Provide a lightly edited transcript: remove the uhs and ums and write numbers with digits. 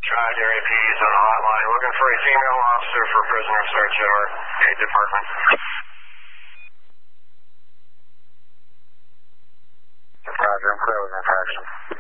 Area PD's on the hotline. Looking for a female officer for prisoner search at our department. Roger, I'm clear with infraction.